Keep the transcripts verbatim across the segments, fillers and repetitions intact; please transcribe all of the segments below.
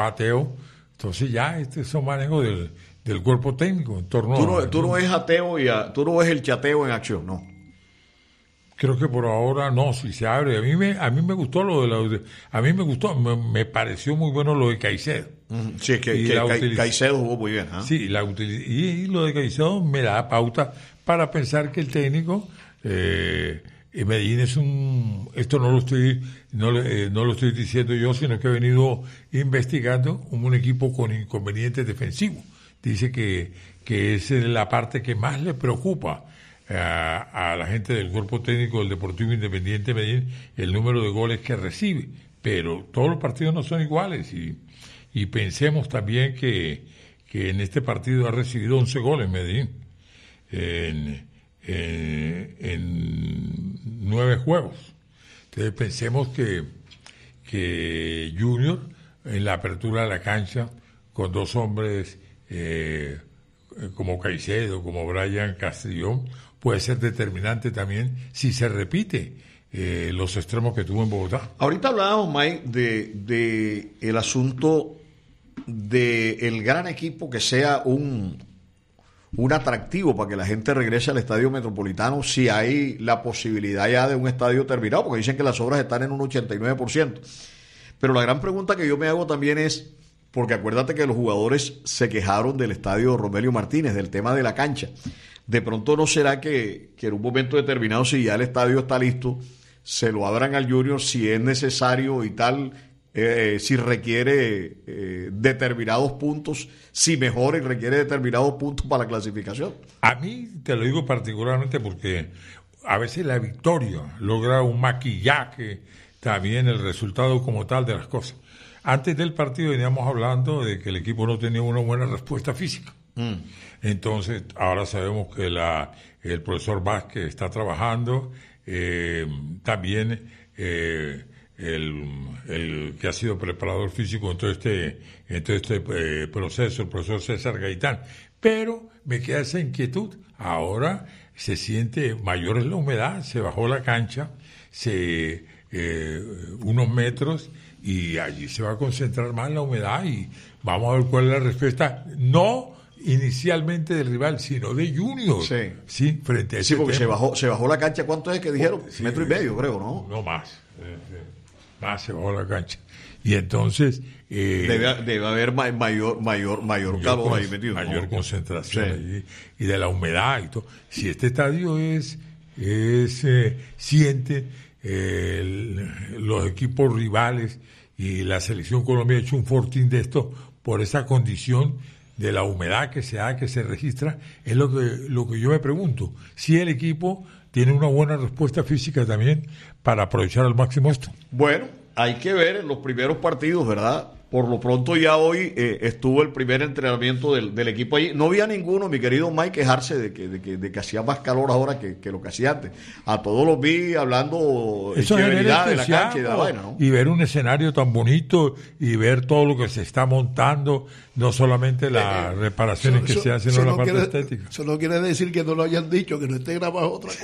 ateo. Entonces ya este son manejos del, del cuerpo técnico en torno tú no, a... Tú no ves ateo y a, tú no ves el chateo en acción, ¿no? Creo que por ahora no, si se abre. A mí me, a mí me gustó lo de la, a mí me gustó, me, me pareció muy bueno lo de Caicedo. Uh-huh. Sí, es que, que Ca, utiliz... Caicedo jugó muy bien. ¿eh? Sí, la utiliz... y, y lo de Caicedo me da pauta para pensar que el técnico, eh, Medellín es un, esto no lo estoy, no, eh, no lo estoy diciendo yo, sino que he venido investigando un, un equipo con inconvenientes defensivos. Dice que, que es la parte que más le preocupa A, a la gente del cuerpo técnico del Deportivo Independiente Medellín, el número de goles que recibe, pero todos los partidos no son iguales y, y pensemos también que, que en este partido ha recibido once goles Medellín en, en, en nueve juegos. Entonces pensemos que, que Junior en la apertura de la cancha con dos hombres eh, como Caicedo, como Brian Castellón, puede ser determinante también si se repite eh, los extremos que tuvo en Bogotá. Ahorita hablábamos, Mike, de, de el asunto de el gran equipo que sea un, un atractivo para que la gente regrese al Estadio Metropolitano si hay la posibilidad ya de un estadio terminado, porque dicen que las obras están en un ochenta y nueve por ciento. Pero la gran pregunta que yo me hago también es, porque acuérdate que los jugadores se quejaron del estadio Romelio Martínez, del tema de la cancha. De pronto no será que, que en un momento determinado, si ya el estadio está listo, se lo abran al Junior si es necesario y tal, eh, si requiere eh, determinados puntos, si mejora y requiere determinados puntos para la clasificación. A mí te lo digo particularmente porque a veces la victoria logra un maquillaje también el resultado como tal de las cosas. Antes del partido veníamos hablando de que el equipo no tenía una buena respuesta física. Mm. Entonces, ahora sabemos que la, el profesor Vázquez está trabajando, eh, también eh, el, el que ha sido preparador físico en todo este, en todo este eh, proceso, el profesor César Gaitán. Pero me queda esa inquietud. Ahora se siente mayor es la humedad, se bajó la cancha, se eh, unos metros, y allí se va a concentrar más la humedad y vamos a ver cuál es la respuesta, no inicialmente del rival, sino de Junior. Sí, sí frente a ese sí porque tema. se bajó, se bajó la cancha, ¿cuánto es que dijeron? Sí, metro y medio, creo, ¿no? No más, eh, eh, más se bajó la cancha. Y entonces eh, debe, debe haber ma- mayor, mayor, mayor, mayor calor ahí metido. Mayor ¿no? concentración sí. allí, y de la humedad y todo. Si este estadio es, es eh, siente eh, el, los equipos rivales y la selección Colombia ha hecho un fortín de esto por esa condición de la humedad que se da, que se registra, es lo que, lo que yo me pregunto. Si el equipo tiene una buena respuesta física también para aprovechar al máximo esto. Bueno, hay que ver en los primeros partidos, ¿verdad? Por lo pronto ya hoy eh, estuvo el primer entrenamiento del, del equipo allí. No había ninguno, mi querido Mike, quejarse de que, de que, de que hacía más calor ahora que, que lo que hacía antes. A todos los vi hablando eso de de la cancha y de la vaina, ¿no? Y ver un escenario tan bonito y ver todo lo que se está montando, no solamente las eh, reparaciones eso, que se hacen, sino la parte quiere, estética. Eso no quiere decir que no lo hayan dicho, que no esté grabado otra cosa.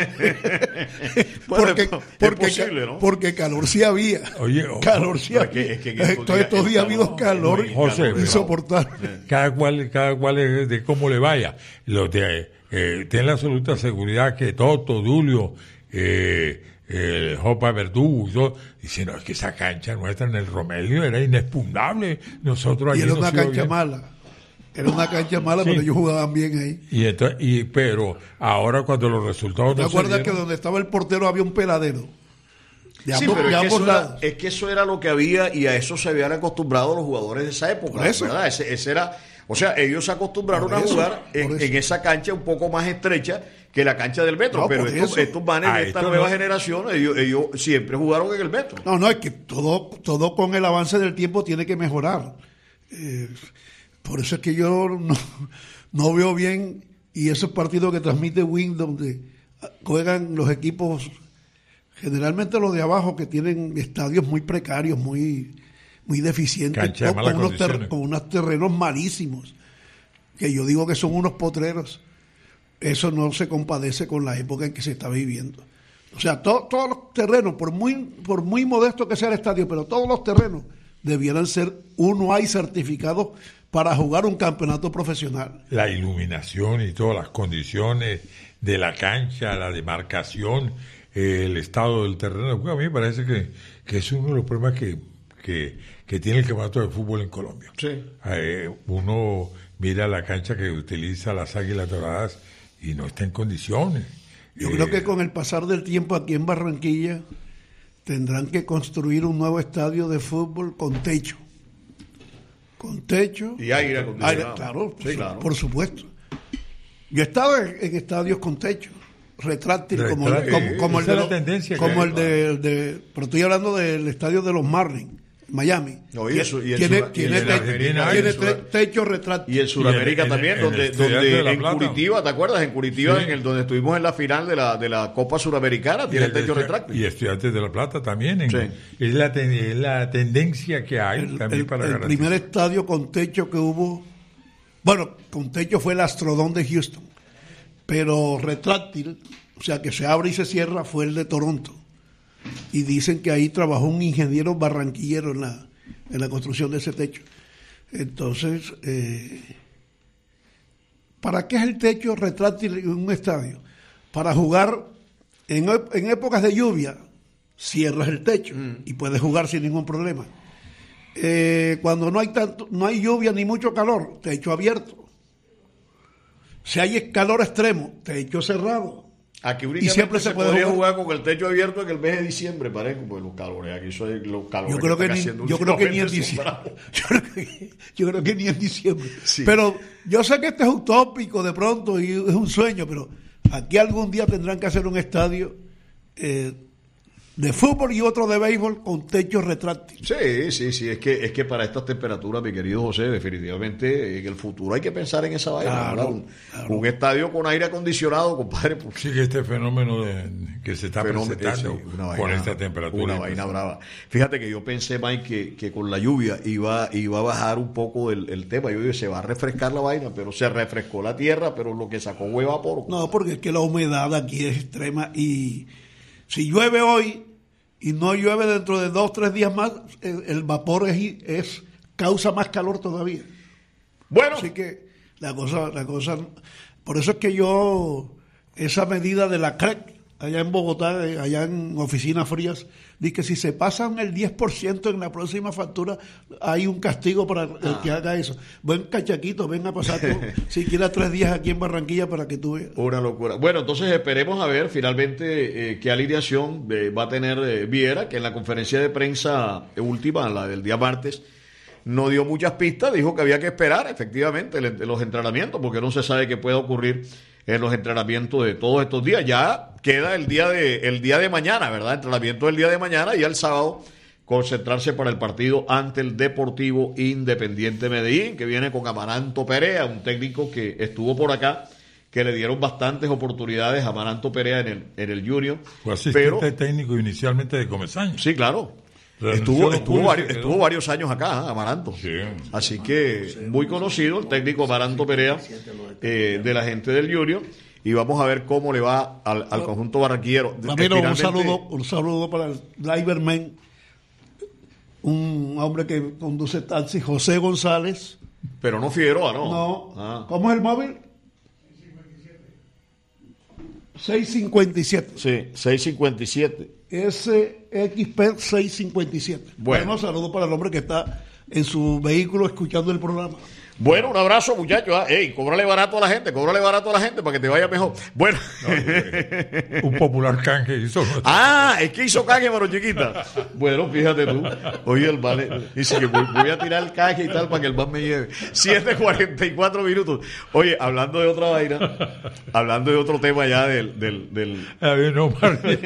bueno, porque, es porque, posible, ¿no? Porque calor sí había. Oye, calor sí había. Es que, es que Todos estos días ha habido calor José, insoportable. Cada cual, cada cual es de cómo le vaya. Los de, eh, ten la absoluta seguridad que Toto, Dulio, eh, el Jopa Verdugo, y todo, dicen, no, es que esa cancha nuestra en el Romelio era inexpugnable. Nosotros y allí era una cancha bien. mala. Era una cancha mala, sí. Pero ellos jugaban bien ahí. Y, entonces, y pero ahora cuando los resultados ¿Te no acuerdas se que donde estaba el portero había un peladero? De sí, ambos, pero es que, eso era, es que eso era lo que había y a eso se habían acostumbrado los jugadores de esa época, eso. ¿verdad? Ese, ese era, o sea, ellos se acostumbraron por a eso, jugar en, en esa cancha un poco más estrecha que la cancha del Metro, no, pero estos, estos manes de esta nueva no. generación, ellos, ellos siempre jugaron en el Metro. No, no, es que todo, todo con el avance del tiempo tiene que mejorar. Eh, por eso es que yo no, no veo bien, y esos partidos que transmite Win, donde juegan los equipos, generalmente los de abajo, que tienen estadios muy precarios, muy, muy deficientes, Cancha de con, unos ter, con unos terrenos malísimos, que yo digo que son unos potreros. Eso no se compadece con la época en que se está viviendo. O sea, to, todos los terrenos, por muy, por muy modesto que sea el estadio, pero todos los terrenos debieran ser uno hay certificados para jugar un campeonato profesional. La iluminación y todas las condiciones de la cancha, la demarcación, eh, el estado del terreno, a mí me parece que, que es uno de los problemas que, que, que tiene el campeonato de fútbol en Colombia. Sí. Eh, uno mira la cancha que utiliza las Águilas Doradas y no está en condiciones. Yo eh, creo que con el pasar del tiempo aquí en Barranquilla tendrán que construir un nuevo estadio de fútbol con techo. Con techo. Y aire acondicionado. Aire, claro, Sí, claro. por supuesto. Yo he estado en, en estadios con techo, retráctil, como, el- Retráctil, como, como el esa de, es la los- tendencia que como hay, el de, de- pero estoy hablando del estadio de los Marlins, Miami. No, y eso- y el tiene Sura- y tiene el te- Argentina, tiene y el Sura- te- techo retráctil. Y en Sudamérica Y en- también, en- en donde, el Estudiante donde de La en Plata. Curitiba, ¿te acuerdas? En Curitiba, Sí. en el donde estuvimos en la final de la de la Copa Suramericana, tiene el techo de- retráctil. Y Estudiantes de La Plata también. en- Sí. es, la ten- es la tendencia que hay El, también el- para el garantizar. primer estadio con techo que hubo, bueno, con techo fue el Astrodome de Houston, pero retráctil, o sea que se abre y se cierra, fue el de Toronto. Y dicen que ahí trabajó un ingeniero barranquillero en la, en la construcción de ese techo. Entonces, eh, ¿para qué es el techo retráctil en un estadio? Para jugar en, ep- en épocas de lluvia, cierras el techo y puedes jugar sin ningún problema. Eh, cuando no hay tanto, no hay lluvia ni mucho calor, techo abierto. Si hay calor extremo, techo cerrado. Aquí Y siempre se puede podría jugar. jugar con el techo abierto en el mes de diciembre, parece, porque los calores aquí son los calores Yo creo que, están ni, haciendo yo creo que ni en últimamente son diciembre. bravos. Yo creo que, yo creo que ni en diciembre. Sí. Pero yo sé que este es utópico de pronto y es un sueño, pero aquí algún día tendrán que hacer un estadio eh, de fútbol y otro de béisbol con techo retráctil. Sí, sí, sí, es que, es que para estas temperaturas, mi querido José, definitivamente en el futuro hay que pensar en esa vaina, Claro, ¿verdad? Un, claro. un estadio con aire acondicionado, compadre, pues, Sí, que este fenómeno de, que se está fenómeno, presentando ese, una con vaina- esta temperatura. Una vaina brava. Fíjate que yo pensé, Mike, que, que con la lluvia iba, iba a bajar un poco el, el tema. Yo dije, se va a refrescar la vaina, pero se refrescó la tierra, pero lo que sacó fue vapor. No, porque es que la humedad aquí es extrema y si llueve hoy y no llueve dentro de dos, tres días más, el, el vapor es, es causa más calor todavía. Bueno, Así que la cosa, la cosa, por eso es que yo, esa medida de la C R E C, allá en Bogotá, eh, allá en oficinas frías, dice que si se pasan el diez por ciento en la próxima factura, hay un castigo para el Ah. que haga eso. Buen cachaquito, ven a pasar tú, siquiera tres días aquí en Barranquilla para que tú veas. una locura. Bueno, entonces esperemos a ver finalmente eh, qué alineación eh, va a tener eh, Viera, que en la conferencia de prensa última, la del día martes, no dio muchas pistas, dijo que había que esperar efectivamente el- los entrenamientos, porque no se sabe qué puede ocurrir en los entrenamientos de todos estos días. Ya queda el día de el día de mañana, ¿verdad? Entrenamiento del día de mañana y el sábado concentrarse para el partido ante el Deportivo Independiente Medellín, que viene con Amaranto Perea, un técnico que estuvo por acá, que le dieron bastantes oportunidades a Amaranto Perea en el, en el Junior. Fue asistente Pero, técnico inicialmente de Comesaña. sí, claro. Renunció Estuvo, a estuvo, Pulse, varios, quedó. estuvo varios años acá, ¿eh? Amaranto. Sí. Así que muy conocido el técnico Amaranto Perea eh, de la gente del Junior. Y vamos a ver cómo le va al, al conjunto barranquillero. Ramiro, un Finalmente- saludo, un saludo para el driverman, un hombre que conduce taxi, José González. Pero no Figueroa, ¿no? No, Ah. ¿cómo es el móvil? seiscientos cincuenta y siete. Sí, seiscientos cincuenta y siete. S X P seiscientos cincuenta y siete. Bueno. Bueno, saludo para el hombre que está en su vehículo escuchando el programa. Bueno, un abrazo, muchachos. ¿ah? Ey, cóbrale barato a la gente, cóbrale barato a la gente para que te vaya mejor. Bueno. Un popular canje hizo. Ah, es que hizo caje, mano chiquita. Bueno, fíjate tú. Oye, el vale dice que voy, voy a tirar el caje y tal para que el van me lleve. siete cuarenta y cuatro minutos. Oye, hablando de otra vaina, hablando de otro tema ya del... del, del... A ver, no,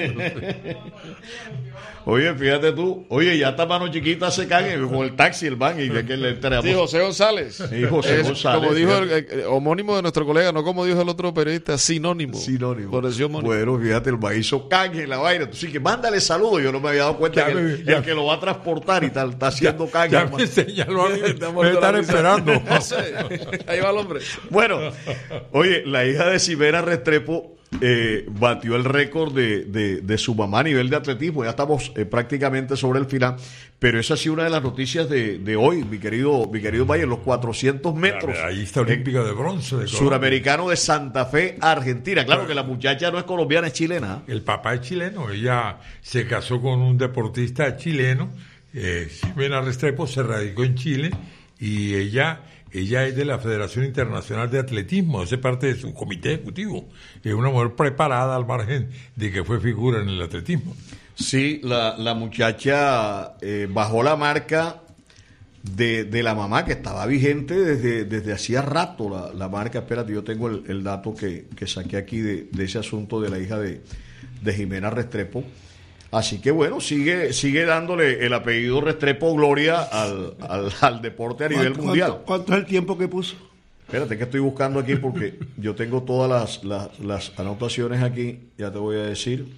Oye, fíjate tú. Oye, ya esta mano chiquita se cague con el taxi, el van y de que le entramos. Sí, José González. Sí, José Es, González, Como dijo fíjate. el, el- el homónimo de nuestro colega, no como dijo el otro periodista, sinónimo. Sinónimo. Por eso homónimo. Bueno, fíjate, el maíz hizo cague en la vaina. Tú sí que mándale saludos. Yo no me había dado cuenta Ya que me- el, ya- el que lo va a transportar y tal está haciendo cague. ya hermano. me señaló a mí. Estamos Voy a estar de la risa. esperando. José, ahí va el hombre. Bueno, oye, la hija de Ximena Restrepo eh, batió el récord de, de, de su mamá a nivel de atletismo. Ya estamos eh, prácticamente sobre el final, pero esa ha sido una de las noticias de, de hoy, mi querido mi querido Valle, los cuatrocientos metros. Ahí está olímpica de bronce. De Suramericano de Santa Fe, Argentina. Claro que la muchacha no es colombiana, es chilena. El papá es chileno, ella se casó con un deportista chileno, eh, Ximena Restrepo, se radicó en Chile y ella... Ella es de la Federación Internacional de Atletismo, hace parte de su comité ejecutivo. Es una mujer preparada al margen de que fue figura en el atletismo. Sí, la, la muchacha eh, bajó la marca de, de la mamá, que estaba vigente desde, desde hacía rato. La, la marca, espérate, yo tengo el, el dato que, que saqué aquí de, de ese asunto de la hija de, de Ximena Restrepo. Así que bueno, sigue sigue dándole el apellido Restrepo gloria al, al, al deporte a nivel mundial. ¿Cuánto, ¿Cuánto es el tiempo que puso? Espérate que estoy buscando aquí porque yo tengo todas las, las, las anotaciones aquí, ya te voy a decir.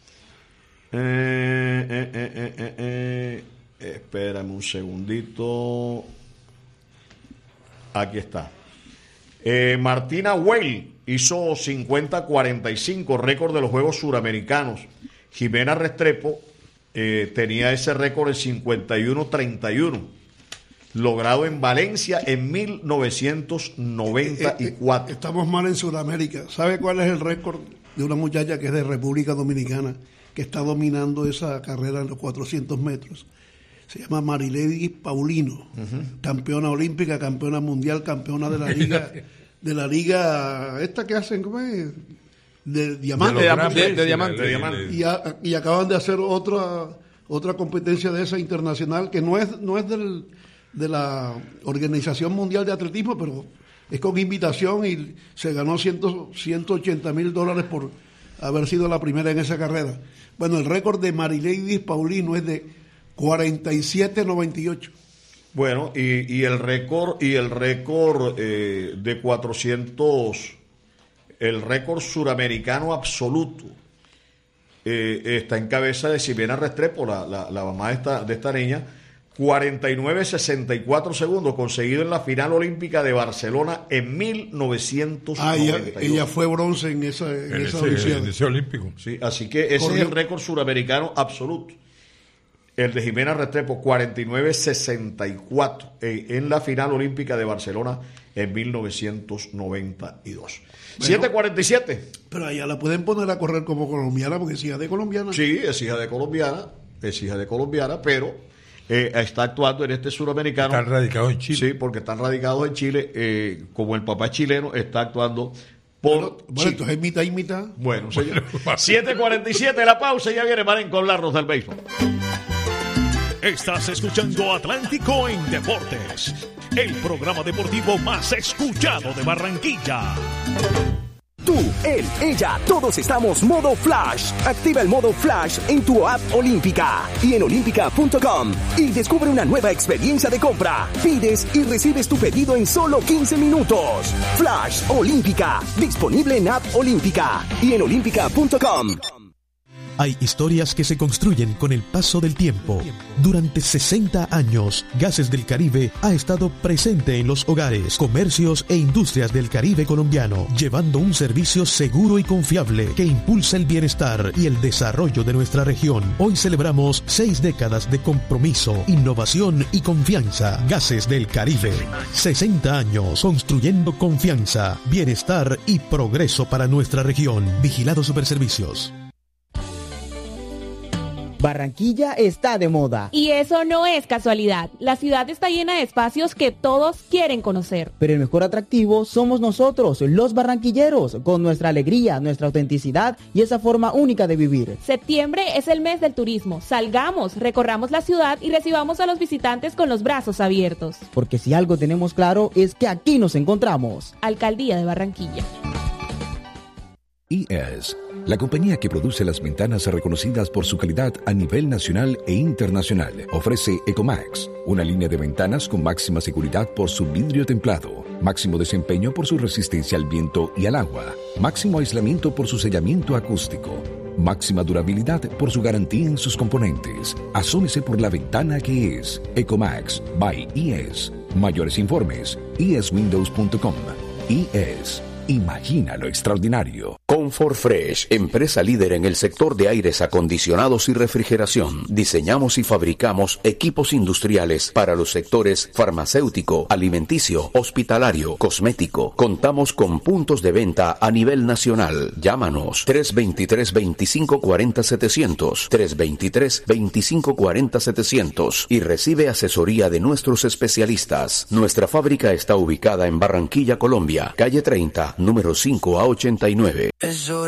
Eh, eh, eh, eh, eh, eh. Espérame un segundito. Aquí está. Eh, Martina Weil hizo cincuenta cuarenta y cinco, récord de los Juegos Suramericanos. Ximena Restrepo eh, tenía ese récord en cincuenta y uno treinta y uno, logrado en Valencia en mil novecientos noventa y cuatro. Eh, eh, estamos mal en Sudamérica. ¿Sabe cuál es el récord de una muchacha que es de República Dominicana, que está dominando esa carrera en los cuatrocientos metros? Se llama Marilady Paulino, uh-huh. Campeona olímpica, campeona mundial, campeona de la liga, de la liga esta que hacen, ¿cómo es? De diamante, de, de, de, de diamante, de diamante. Y, a, y acaban de hacer otra otra competencia de esa internacional que no es no es del, de la Organización Mundial de Atletismo, pero es con invitación y se ganó ciento ochenta mil dólares por haber sido la primera en esa carrera. Bueno, el récord de Marilady Paulino es de cuarenta y siete noventa y ocho. Bueno, y, y el récord y el récord eh, de cuatrocientos, el récord suramericano absoluto eh, está en cabeza de Ximena Restrepo, la, la, la mamá de esta, de esta niña, cuarenta y nueve sesenta y cuatro segundos, conseguido en la final olímpica de Barcelona en mil novecientos noventa y dos. Ah, ella, ella fue bronce en esa, en en esa ese, edición. en ese olímpico. Sí, así que ese Corrió. Es el récord suramericano absoluto. El de Ximena Restrepo, cuarenta y nueve sesenta y cuatro, eh, en la final olímpica de Barcelona en mil novecientos noventa y dos. Bueno, siete cuarenta y siete. Pero allá la pueden poner a correr como colombiana porque es hija de colombiana. Sí, es hija de colombiana, es hija de colombiana, pero eh, está actuando en este suramericano. Están radicados en Chile. Sí, porque están radicados en Chile, eh, como el papá es chileno, está actuando por bueno, bueno, entonces es mitad y mitad. Bueno, señor. siete cuarenta y siete, la pausa, ya viene Marín con Larros del Béisbol. Estás escuchando Atlántico en Deportes, el programa deportivo más escuchado de Barranquilla. Tú, él, ella, todos estamos modo Flash. Activa el modo Flash en tu app Olímpica y en olímpica punto com y descubre una nueva experiencia de compra. Pides y recibes tu pedido en solo quince minutos. Flash Olímpica, disponible en app Olímpica y en olímpica punto com. Hay historias que se construyen con el paso del tiempo. Durante sesenta años, Gases del Caribe ha estado presente en los hogares, comercios e industrias del Caribe colombiano, llevando un servicio seguro y confiable que impulsa el bienestar y el desarrollo de nuestra región. Hoy celebramos seis décadas de compromiso, innovación y confianza. Gases del Caribe. sesenta años construyendo confianza, bienestar y progreso para nuestra región. Vigilado Superservicios. Barranquilla está de moda. Y eso no es casualidad. La ciudad está llena de espacios que todos quieren conocer. Pero el mejor atractivo somos nosotros, los barranquilleros, con nuestra alegría, nuestra autenticidad y esa forma única de vivir. Septiembre es el mes del turismo. Salgamos, recorramos la ciudad y recibamos a los visitantes con los brazos abiertos. Porque si algo tenemos claro es que aquí nos encontramos. Alcaldía de Barranquilla. I E S, la compañía que produce las ventanas reconocidas por su calidad a nivel nacional e internacional, ofrece Ecomax, una línea de ventanas con máxima seguridad por su vidrio templado, máximo desempeño por su resistencia al viento y al agua, máximo aislamiento por su sellamiento acústico, máxima durabilidad por su garantía en sus componentes. Asómese por la ventana que es Ecomax by I E S. Mayores informes, i e s windows punto com. I E S. Imagina lo extraordinario. Comfort Fresh, empresa líder en el sector de aires acondicionados y refrigeración. Diseñamos y fabricamos equipos industriales para los sectores farmacéutico, alimenticio, hospitalario, cosmético. Contamos con puntos de venta a nivel nacional. Llámanos tres dos tres, veinticinco cuarenta, setecientos, tres dos tres, veinticinco cuarenta, setecientos y recibe asesoría de nuestros especialistas. Nuestra fábrica está ubicada en Barranquilla, Colombia, calle treinta, número cinco a ochenta y nueve.